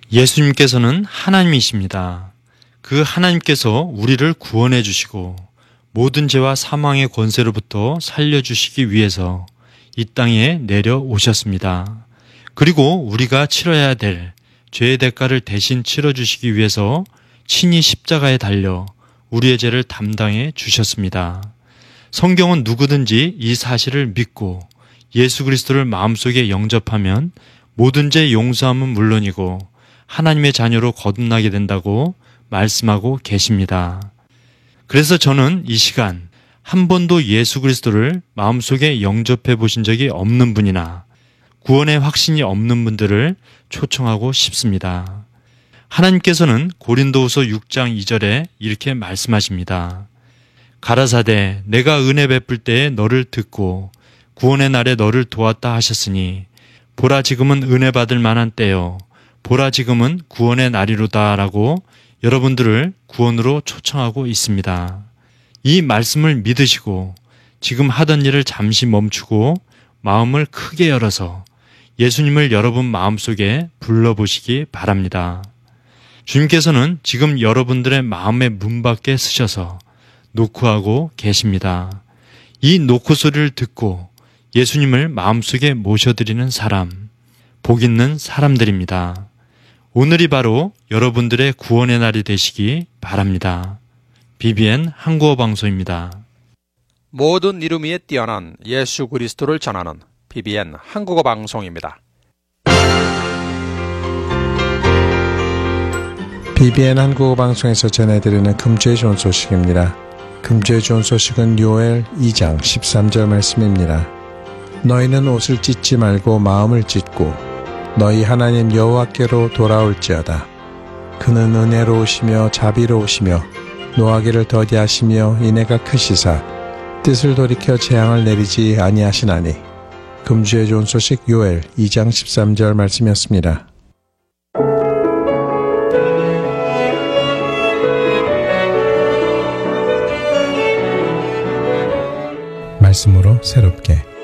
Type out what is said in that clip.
예수님께서는 하나님이십니다. 그 하나님께서 우리를 구원해 주시고 모든 죄와 사망의 권세로부터 살려주시기 위해서 이 땅에 내려오셨습니다. 그리고 우리가 치러야 될 죄의 대가를 대신 치러주시기 위해서 친히 십자가에 달려 우리의 죄를 담당해 주셨습니다. 성경은 누구든지 이 사실을 믿고 예수 그리스도를 마음속에 영접하면 모든 죄 용서함은 물론이고 하나님의 자녀로 거듭나게 된다고 말씀하고 계십니다. 그래서 저는 이 시간 한 번도 예수 그리스도를 마음속에 영접해 보신 적이 없는 분이나 구원의 확신이 없는 분들을 초청하고 싶습니다. 하나님께서는 고린도후서 6장 2절에 이렇게 말씀하십니다. 가라사대 내가 은혜 베풀 때에 너를 듣고 구원의 날에 너를 도왔다 하셨으니 보라 지금은 은혜 받을 만한 때요 보라 지금은 구원의 날이로다 라고 여러분들을 구원으로 초청하고 있습니다. 이 말씀을 믿으시고 지금 하던 일을 잠시 멈추고 마음을 크게 열어서 예수님을 여러분 마음속에 불러보시기 바랍니다. 주님께서는 지금 여러분들의 마음의 문 밖에 서셔서 노크하고 계십니다. 이 노크 소리를 듣고 예수님을 마음속에 모셔드리는 사람, 복 있는 사람들입니다. 오늘이 바로 여러분들의 구원의 날이 되시기 바랍니다. BBN 한국어 방송입니다. 모든 이름 위에 뛰어난 예수 그리스도를 전하는 BBN 한국어 방송입니다. BBN 한국어 방송에서 전해드리는 금주의 좋은 소식입니다. 금주의 좋은 소식은 요엘 2장 13절 말씀입니다. 너희는 옷을 찢지 말고 마음을 찢고 너희 하나님 여호와께로 돌아올지어다. 그는 은혜로우시며 자비로우시며 노하기를 더디하시며 인애가 크시사 뜻을 돌이켜 재앙을 내리지 아니하시나니. 금주의 좋은 소식 요엘 2장 13절 말씀이었습니다. 말씀으로 새롭게